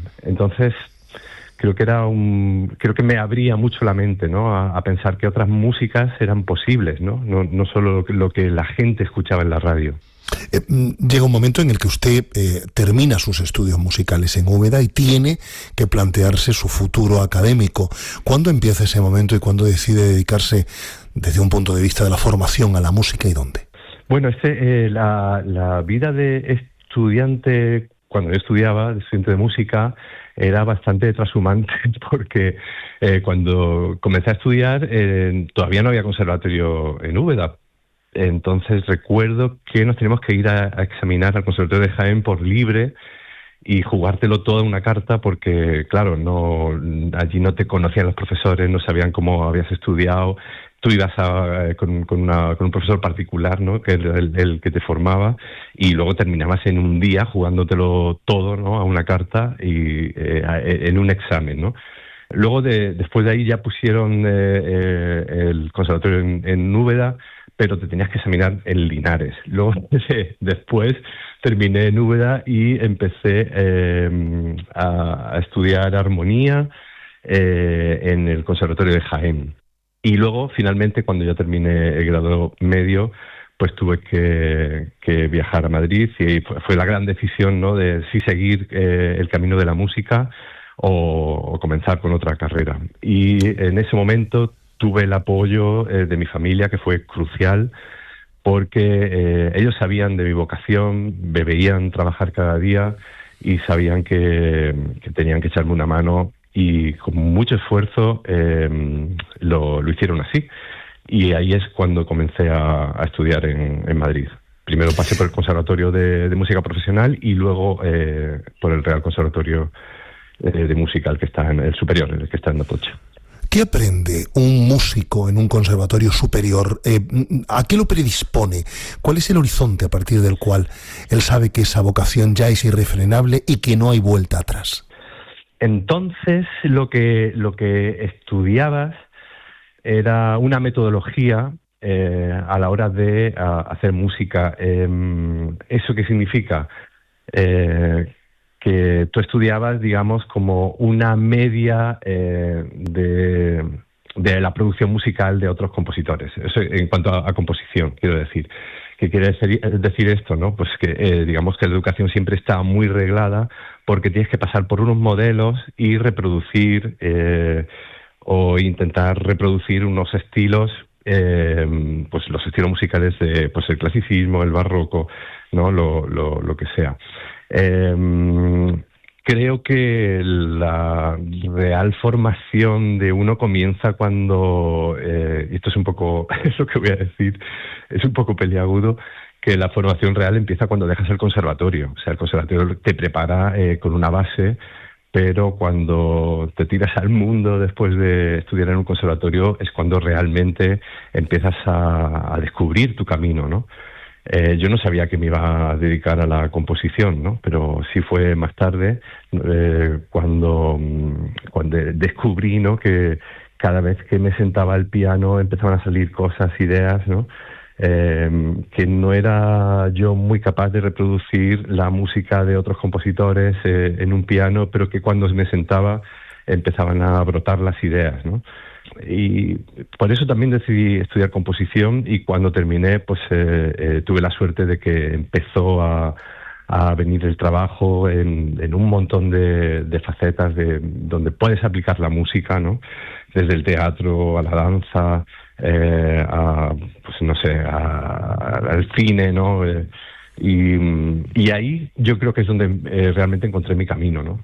Entonces, creo que me abría mucho la mente, ¿no? A pensar que otras músicas eran posibles, ¿no? No solo lo que la gente escuchaba en la radio. Llega un momento en el que usted termina sus estudios musicales en Úbeda y tiene que plantearse su futuro académico. ¿Cuándo empieza ese momento y cuándo decide dedicarse desde un punto de vista de la formación a la música y dónde? Bueno, la vida de estudiante, cuando yo estudiaba, de estudiante de música, era bastante trashumante porque cuando comencé a estudiar todavía no había conservatorio en Úbeda. Entonces recuerdo que nos teníamos que ir a examinar al Conservatorio de Jaén por libre y jugártelo todo en una carta porque, claro, allí no te conocían los profesores, no sabían cómo habías estudiado. Tú ibas con un profesor particular, ¿no? Que era el que te formaba, y luego terminabas en un día jugándotelo todo, ¿no? A una carta y en un examen, ¿no? Luego, después de ahí ya pusieron el conservatorio en Úbeda, pero te tenías que examinar en Linares. Luego, después terminé en Úbeda y empecé a estudiar armonía en el Conservatorio de Jaén. Y luego, finalmente, cuando ya terminé el grado medio, pues tuve que viajar a Madrid y fue la gran decisión, ¿no? De si seguir el camino de la música o comenzar con otra carrera. Y en ese momento tuve el apoyo de mi familia, que fue crucial, porque ellos sabían de mi vocación, me veían trabajar cada día y sabían que tenían que echarme una mano, y con mucho esfuerzo lo hicieron así. Y ahí es cuando comencé a estudiar en Madrid. Primero pasé por el Conservatorio de Música Profesional y luego por el Real Conservatorio de Música, el que está en el superior, el que está en Atocha. ¿Qué aprende un músico en un conservatorio superior? ¿A qué lo predispone? ¿Cuál es el horizonte a partir del cual él sabe que esa vocación ya es irrefrenable y que no hay vuelta atrás? Entonces, lo que estudiabas era una metodología a la hora de hacer música. ¿Eso qué significa? Que tú estudiabas, digamos, como una media de la producción musical de otros compositores. Eso en cuanto a composición, quiero decir. ¿Qué quiere decir esto, no? Pues que digamos que la educación siempre está muy reglada porque tienes que pasar por unos modelos y reproducir o intentar reproducir unos estilos, pues los estilos musicales de pues el clasicismo, el barroco, ¿no? Lo que sea. Creo que la real formación de uno comienza cuando, y esto es un poco, es lo que voy a decir, es un poco peliagudo, que la formación real empieza cuando dejas el conservatorio. O sea, el conservatorio te prepara con una base, pero cuando te tiras al mundo después de estudiar en un conservatorio es cuando realmente empiezas a descubrir tu camino, ¿no? Yo no sabía que me iba a dedicar a la composición, ¿no? Pero sí fue más tarde cuando descubrí, ¿no? Que cada vez que me sentaba al piano empezaban a salir cosas, ideas, ¿no? Que no era yo muy capaz de reproducir la música de otros compositores en un piano, pero que cuando me sentaba empezaban a brotar las ideas, ¿no? Y por eso también decidí estudiar composición, y cuando terminé pues tuve la suerte de que empezó a venir el trabajo en un montón de facetas donde puedes aplicar la música, ¿no? Desde el teatro a la danza, pues no sé, al cine, ¿no? Y ahí yo creo que es donde realmente encontré mi camino, ¿no?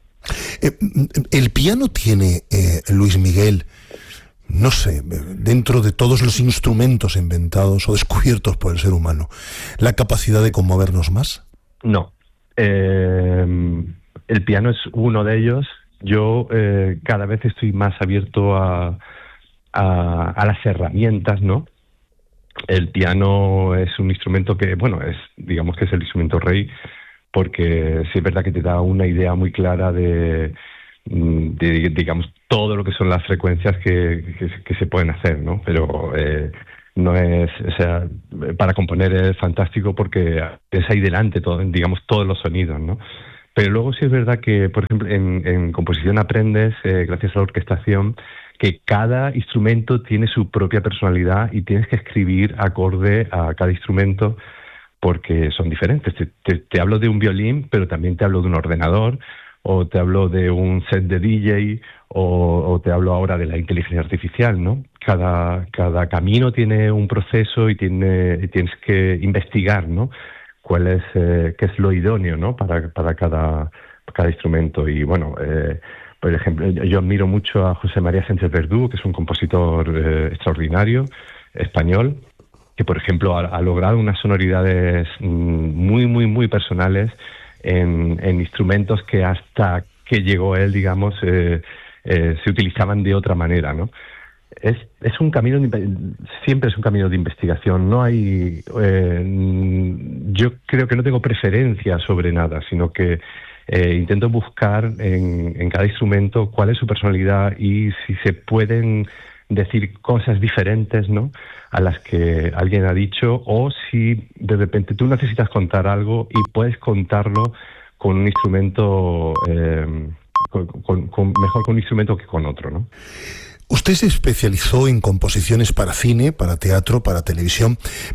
El piano tiene, Luis Miguel, no sé, dentro de todos los instrumentos inventados o descubiertos por el ser humano, ¿la capacidad de conmovernos más? No. El piano es uno de ellos. Yo cada vez estoy más abierto a las herramientas, ¿no? El piano es un instrumento que, bueno, digamos que es el instrumento rey, porque sí es verdad que te da una idea muy clara de digamos, todo lo que son las frecuencias que se pueden hacer, ¿no? Pero no es, o sea, para componer es fantástico porque es ahí delante todo, digamos, todos los sonidos, ¿no? Pero luego sí es verdad que, por ejemplo, en composición aprendes, gracias a la orquestación, que cada instrumento tiene su propia personalidad y tienes que escribir acorde a cada instrumento porque son diferentes. Te hablo de un violín, pero también te hablo de un ordenador, o te hablo de un set de DJ, o te hablo ahora de la inteligencia artificial, ¿no? Cada camino tiene un proceso y tienes que investigar, ¿no? Qué es lo idóneo, ¿no? Para cada instrumento. Y bueno, por ejemplo, yo admiro mucho a José María Sánchez Verdú, que es un compositor extraordinario, español, que por ejemplo ha logrado unas sonoridades muy, muy, muy personales en instrumentos que hasta que llegó él, digamos, se utilizaban de otra manera, ¿no? Es un camino, siempre es un camino de investigación. No hay, yo creo que no tengo preferencia sobre nada, sino que intento buscar en cada instrumento cuál es su personalidad y si se pueden decir cosas diferentes, ¿no?, a las que alguien ha dicho, o si de repente tú necesitas contar algo y puedes contarlo con un instrumento mejor con un instrumento que con otro, ¿no? Usted se especializó en composiciones para cine, para teatro, para televisión.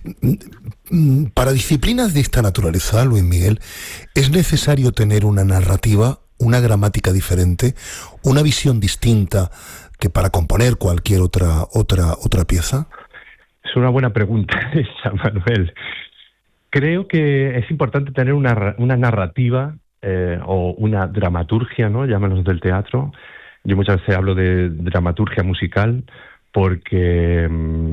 Para disciplinas de esta naturaleza, Luis Miguel, ¿es necesario tener una narrativa, una gramática diferente, una visión distinta que para componer cualquier otra pieza? Es una buena pregunta esa, Manuel. Creo que es importante tener una narrativa o una dramaturgia, ¿no? Llámanos del teatro. Yo muchas veces hablo de dramaturgia musical porque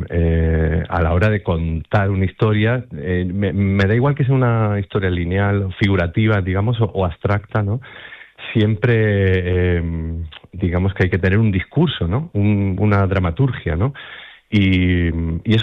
a la hora de contar una historia, me da igual que sea una historia lineal, figurativa, digamos, o abstracta, ¿no? Siempre, digamos que hay que tener un discurso, ¿no? Una dramaturgia, ¿no? Y eso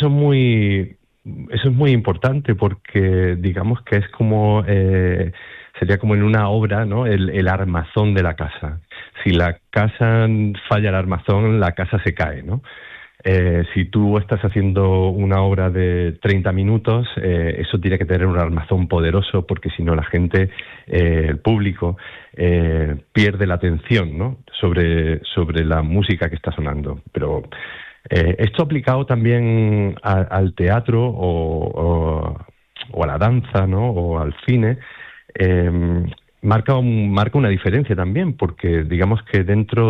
es muy importante porque, digamos que es como... sería como en una obra, ¿no?, el armazón de la casa. Si la casa falla el armazón, la casa se cae, ¿no? Si tú estás haciendo una obra de 30 minutos, eso tiene que tener un armazón poderoso porque si no la gente, el público, pierde la atención, ¿no?, sobre la música que está sonando. Pero esto aplicado también al teatro o a la danza, ¿no?, o al cine, marca una diferencia también, porque digamos que dentro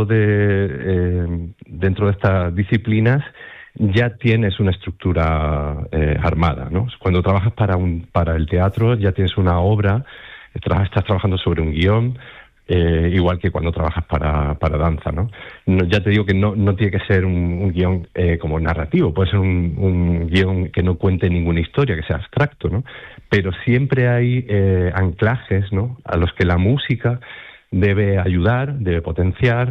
de estas disciplinas ya tienes una estructura armada, ¿no? Cuando trabajas para el teatro ya tienes una obra, estás trabajando sobre un guión, igual que cuando trabajas para danza, ¿no? Ya te digo que no tiene que ser un guión como narrativo, puede ser un guión que no cuente ninguna historia, que sea abstracto, ¿no? Pero siempre hay anclajes, ¿no?, a los que la música debe ayudar, debe potenciar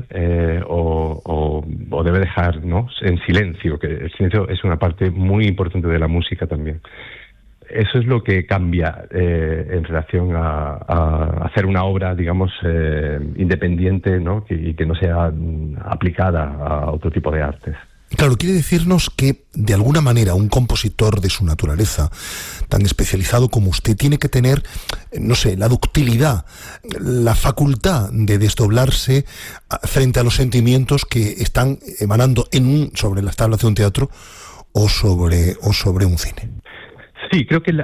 o debe dejar, ¿no?, en silencio, que el silencio es una parte muy importante de la música también. Eso es lo que cambia en relación a hacer una obra, digamos, independiente, ¿no?, y que no sea aplicada a otro tipo de artes. Claro, quiere decirnos que, de alguna manera, un compositor de su naturaleza, tan especializado como usted, tiene que tener, no sé, la ductilidad, la facultad de desdoblarse frente a los sentimientos que están emanando sobre las tablas de un teatro o sobre un cine. Sí, creo que,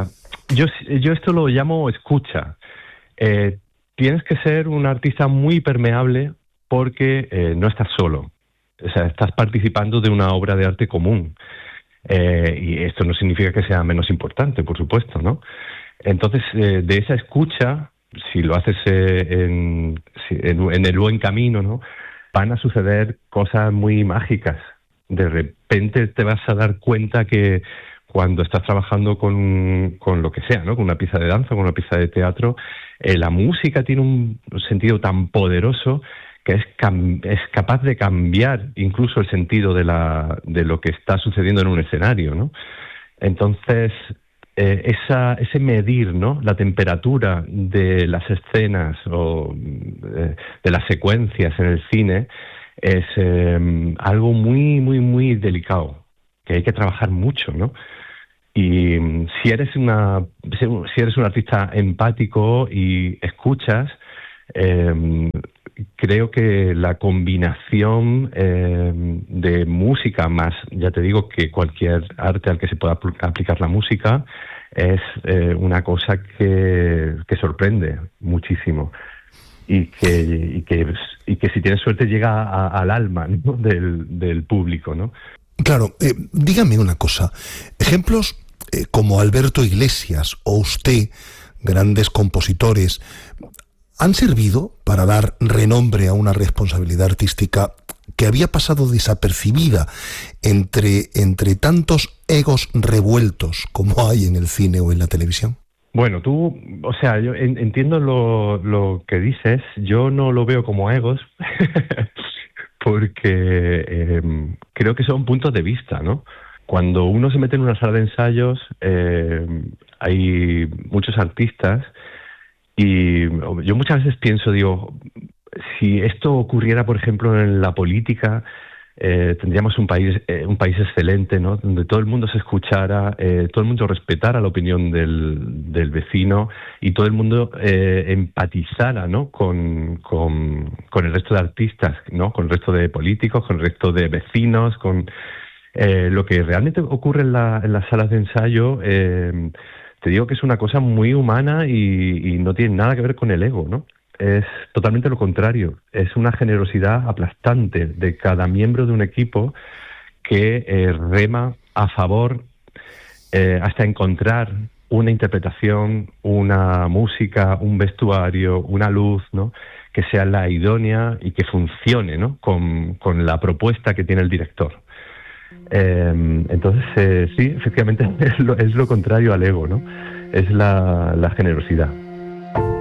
yo esto lo llamo escucha. Tienes que ser un artista muy permeable porque no estás solo. O sea, estás participando de una obra de arte común. Y esto no significa que sea menos importante, por supuesto, ¿no? Entonces, de esa escucha, si lo haces en el buen camino, ¿no?, van a suceder cosas muy mágicas. De repente te vas a dar cuenta que cuando estás trabajando con lo que sea, ¿no?, con una pieza de danza, con una pieza de teatro, la música tiene un sentido tan poderoso que es capaz de cambiar incluso el sentido de lo que está sucediendo en un escenario, ¿no? Entonces, ese medir, ¿no?, la temperatura de las escenas o de las secuencias en el cine es algo muy, muy, muy delicado, que hay que trabajar mucho, ¿no? Y si eres un artista empático y escuchas, creo que la combinación de música más, ya te digo, que cualquier arte al que se pueda aplicar la música, es una cosa que sorprende muchísimo. Y que si tienes suerte llega al alma, ¿no?, del público, ¿no? Claro, dígame una cosa. Ejemplos como Alberto Iglesias o usted, grandes compositores, ¿han servido para dar renombre a una responsabilidad artística que había pasado desapercibida entre tantos egos revueltos como hay en el cine o en la televisión? Bueno, yo entiendo lo que dices. Yo no lo veo como egos, porque creo que son puntos de vista, ¿no? Cuando uno se mete en una sala de ensayos, hay muchos artistas y yo muchas veces pienso, digo, si esto ocurriera, por ejemplo, en la política, tendríamos un país excelente, ¿no?, donde todo el mundo se escuchara, todo el mundo respetara la opinión del vecino y todo el mundo empatizara, ¿no?, con el resto de artistas, ¿no?, con el resto de políticos, con el resto de vecinos, con lo que realmente ocurre en las salas de ensayo. Te digo que es una cosa muy humana y no tiene nada que ver con el ego, ¿no? Es totalmente lo contrario. Es una generosidad aplastante de cada miembro de un equipo que rema a favor hasta encontrar una interpretación, una música, un vestuario, una luz, ¿no?, que sea la idónea y que funcione, ¿no?, con la propuesta que tiene el director. Entonces, sí, efectivamente es lo contrario al ego, ¿no? Es la generosidad.